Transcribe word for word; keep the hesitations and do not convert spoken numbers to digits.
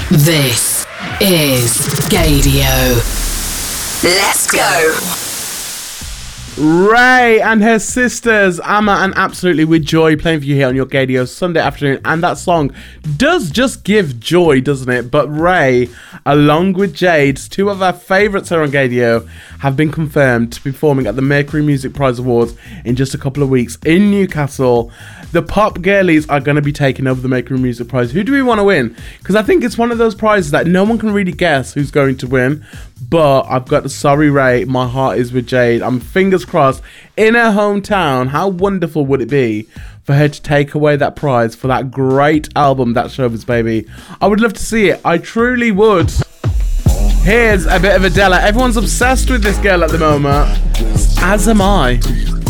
This is Gaydio. Let's go. Ray and her sisters, Amma and Absolutely, with Joy, playing for you here on your Gaydio Sunday afternoon. And that song does just give joy, doesn't it? But Ray, along with Jade, two of our favourites here on Gaydio, have been confirmed to be performing at the Mercury Music Prize Awards in just a couple of weeks in Newcastle. The pop girlies are going to be taking over the Mercury Music Prize. Who do we want to win? Because I think it's one of those prizes that no one can really guess who's going to win. But I've got, sorry Ray, my heart is with Jade. I'm fingers crossed. In her hometown, how wonderful would it be for her to take away that prize for that great album, That's Showbiz Baby? I would love to see it. I truly would. Here's a bit of Adele. Everyone's obsessed with this girl at the moment, as am I.